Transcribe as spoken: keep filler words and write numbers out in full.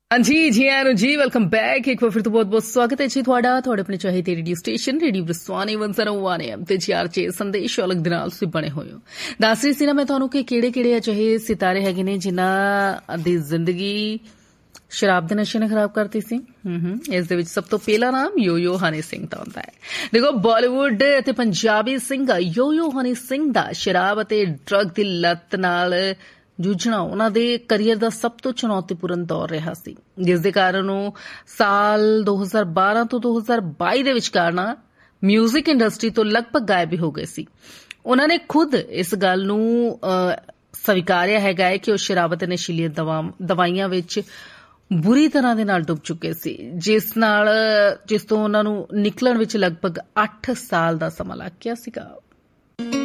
हाँ जी जी आनो जी welcome back एक बार फिर तो बहुत बहुत स्वागत है जी ਤੁਹਾਡਾ ਤੁਹਾਡੇ ਆਪਣੇ ਚਾਹੀਦੇ ਰੇਡੀਓ ਸਟੇਸ਼ਨ ਰੇਡੀਓ ਬਰਸਵਾਨੀ ਇੱਕ ਸੌ ਇੱਕ ਐਮ ਤੇ ਚਾਰ ਛੇ ਸੰਦੇਸ਼ ਅਲੱਗ ਦੇ ਨਾਲ ਤੁਸੀਂ ਬਣੇ ਹੋਏ ਹੋ ਦੱਸ ਰਹੀ ਸੀ ਨਾ ਮੈਂ ਤੁਹਾਨੂੰ ਕਿ ਕਿਹੜੇ ਕਿਹੜੇ ਅਜਿਹੇ ਸਿਤਾਰੇ ਹੈਗੇ ਨੇ ਜਿਨ੍ਹਾਂ ਦੀ ਜ਼ਿੰਦਗੀ ਸ਼ਰਾਬ ਦੇ ਨਸ਼ੇ ਨੇ ਖਰਾਬ ਕਰਤੀ ਸੀ ਹੂੰ ਇਸ ਦੇ ਵਿੱਚ ਸਭ ਤੋਂ ਪਹਿਲਾ ਨਾਮ ਯੋ-ਯੋ ਹਨੀ ਸਿੰਘ ਦਾ ਹੁੰਦਾ ਹੈ ਦੇਖੋ ਬਾਲੀਵੁੱਡ ਅਤੇ ਪੰਜਾਬੀ ਸਿੰਗਰ ਯੋ-ਯੋ ਹਨੀ ਸਿੰਘ ਦਾ ਸ਼ਰਾਬ ਅਤੇ ਡਰੱਗ ਦੀ ਲੱਤ ਨਾਲ ਜੂਝਣਾ ਉਹਨਾਂ ਦੇ ਕਰੀਅਰ ਦਾ ਸਭ ਤੋਂ ਚੁਣੌਤੀਪੂਰਨ ਦੌਰ ਰਿਹਾ ਸੀ ਜਿਸ ਦੇ ਕਾਰਨ ਉਹ ਸਾਲ ਦੋ ਹਜ਼ਾਰ ਬਾਰਾਂ ਤੋਂ ਦੋ ਹਜ਼ਾਰ ਬਾਈ ਦੇ ਵਿਚਕਾਰ ਨਾ ਮਿਊਜ਼ਿਕ ਇੰਡਸਟਰੀ ਤੋਂ ਲਗਭਗ ਗਾਇਬ ਹੋ ਗਏ ਸੀ ਉਹਨਾਂ ਨੇ ਖੁਦ ਇਸ ਗੱਲ ਨੂੰ ਸਵੀਕਾਰਿਆ ਹੈਗਾ ਹੈ ਕਿ ਉਹ ਸ਼ਰਾਬ ਅਤੇ ਨਸ਼ੀਲੀਆਂ ਦਵਾਈਆਂ ਵਿੱਚ ਬੁਰੀ ਤਰ੍ਹਾਂ ਦੇ ਨਾਲ ਡੁੱਬ ਚੁੱਕੇ ਸੀ ਜਿਸ ਨਾਲ ਜਿਸ ਤੋਂ ਉਹਨਾਂ ਨੂੰ ਨਿਕਲਣ ਵਿੱਚ ਲਗਭਗ ਅੱਠ ਸਾਲ ਦਾ ਸਮਾਂ ਲੱਗ ਗਿਆ ਸੀਗਾ